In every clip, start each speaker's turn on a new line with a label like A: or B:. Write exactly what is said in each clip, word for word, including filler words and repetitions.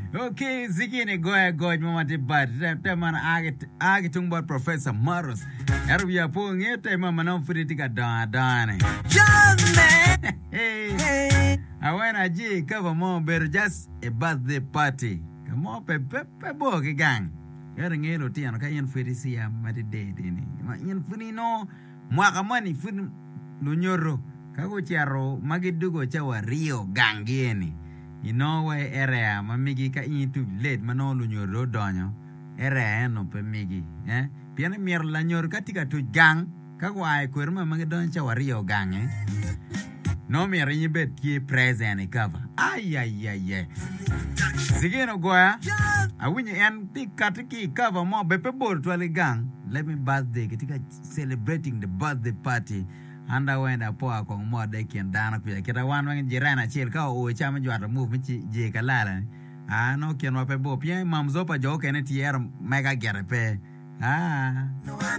A: Okay, zikini goya goj mama de bad. Te man age age tung bot Professor Morris. Eru ya po ngete mama non fritika da da ne.
B: Just man.
A: Hey.
B: Hey.
A: I wanna ji cover more better just a birthday party. Come on pe pe pe bo ke gang. Eru ngelo ti ano ka yen friti ya mati de de ni. Ma yen funi no mwaka mani funi no nyoro. Kako chiaro magidugo chawa Rio gangieni. You know why area mamigi ka into late manolo nyoro donyo. Area no pe migi. Eh? Piana mier la nyor katika tu gang. Kako ay kwerma magidon chawa Rio gang eh. No mier nyibet ki present e cover. Ay ay ay ay. Sigeno goya. Awinye en ti katiki cover mo bepe bor twali gang. Let me birthday katika celebrating the birthday party. Anda wenda poa kwa mwode kien dana kuya. Kita wan wangi jirana chil ka uwe chama juara move michi je kalala. Ah no kien wape bo. Pia mamzopa jo kene tiyer mega gere pe. Ah.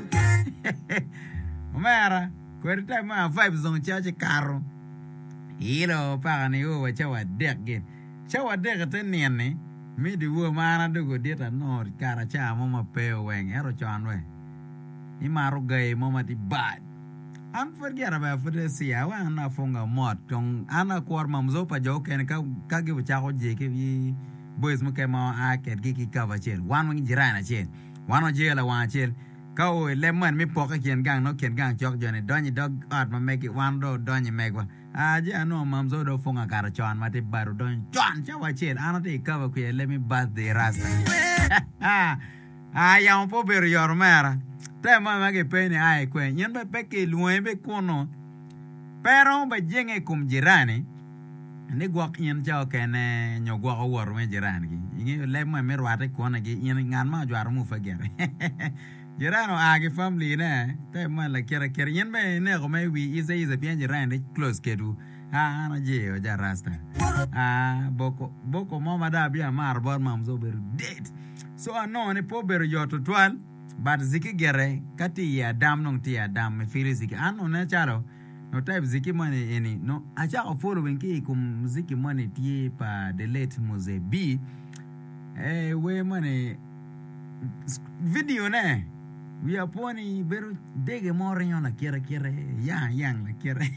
A: Umera. Kweri tayo mga vibes zong chache karo. Hilo paka ni uwe chawa dek gin. Chawa dek ate niyan Midi uwe maana dugo dita no kara cha mama peo weng. Ero chanwe. Imaru gay mama ti bad. Unforget about for this year. I want to funga mot. Tong ana kwar mamzo pa jo ken ka ka gi chako je ke vi boys mo ke ma a ke gi ki ka va chel. Wan mo jirana chel. Wan o je la wan chel. Ka o lemon mi poka ken gang no ken gang chok jone donyi dog art ma make it one do donyi megwa. A je no mamzo do funga kar chon ma te baru don chon cha wa chel. Ana te ka va ku let me birthday rasta. Ah. Ah ya un po ber yor mera. Te mama ke pene ai kwen yen be peke luembe kono pero ba jenge kum jirani ne gwak yen jao kene nyo gwak wor me jirani gi ngi le ma mer wate kono gi yen ngan ma jwar mu fagere jirano age family ne te ma la kera kera yen be ne ko me wi ize ize bien jirani close kedu ah na je o jarasta ah boko boko mama da bia mar bor mamzo ber date so ano ne po ber yoto twal. But ziki gere kati ya dam nong ti ya dam me feel ziki ano na charo no type ziki money any no acha ko follow wenki kum ziki money ti pa the late Mose B eh we money video ne we are poni beru dege more na kere kere ya yang na kere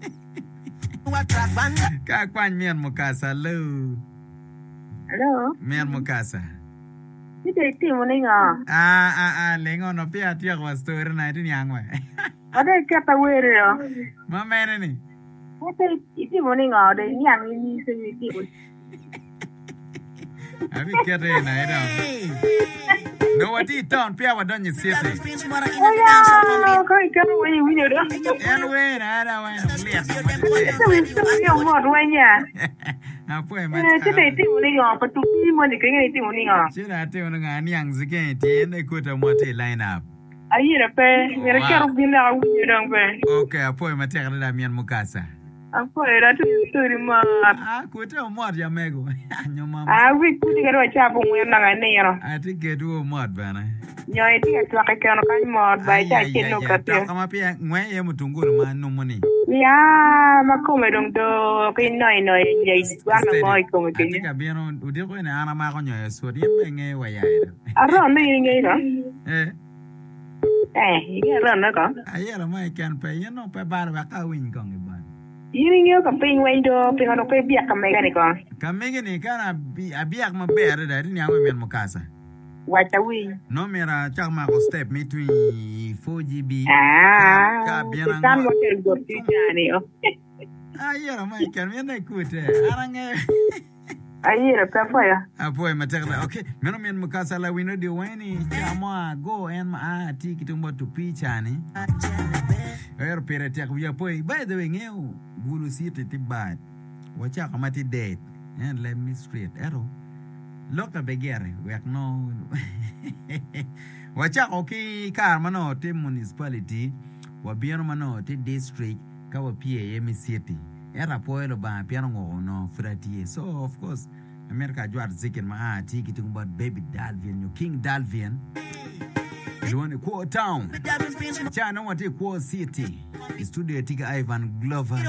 A: ka kwan mien mukasa lo
C: hello
A: mien mukasa
C: Ite iti muninga.
A: Ah ah ah lengo no pia tia kwa story na iti nyangwe.
C: Ade kata were yo.
A: Mama nani?
C: Ite iti muninga ade nyang ni se iti.
A: Abi kete na ida. No wati town pia wadonye city.
C: Oh yeah, koi kama we we do.
A: En we na ada we.
C: Ite we ite yo mo wenya.
A: Apo e
C: mat. Ite iti muninga patu pi mo ni kenge iti muninga.
A: Chira te nga niang zike ti ene kuta mote line up.
C: Ayira pe, mera kero bila u dong pe.
A: Okay, apo e mat da mien mukasa.
C: Apo era tu story ma.
A: Ah, kuta mo ya mego. Anyo mama.
C: Ah, we kuti garo chapo mo na ngane yero.
A: Ati gedu mo bana.
C: Nyo iti atwa ka kano kan mo ba ta kino ka pe.
A: Kama pia ngwe ye mutungulu manu muni.
C: Ya, makome dong do kay noy noy yai wana moy ko mo
A: kini. Tika biano udi ko ne ana ma ko nyo so di menge wa ya ida.
C: Aro no yinge no.
A: Eh.
C: Eh, yinge ro no ko.
A: Ayera mai kan pe ye no pe bar wa ka win ko ngi ba.
C: Yinge ko pe wendo pe no pe biak ka mega ni ko.
A: Ka mega ni kana bi abiak ma ber da ni awe men mukasa.
C: Wata wi.
A: No mera chak ma ko step between four G B.
C: Ah.
A: Ka biana.
C: Kan mo tel go ti jani o.
A: Ayera mai kan me na kute. Arange.
C: Ayera pa fa ya.
A: Apo e matekla. Okay, meno men mukasa la wino di weni chama go en ma ati kitumbo tu picha ni. Er pere tek ya poi by the way ngeu gulu site ti bad. Wacha kama ti date. And let me straight ero. Loka begere we no. Wacha okay kar mano ti municipality wa biano mano ti district ka wa P A M city. Era poelo ba piano ngo no frati. So of course America juat zikin ma ati kitumbo baby Dalvian, your King Dalvian. Luone Quo Town. Chana wate Quo City. Studio tika Ivan Glover.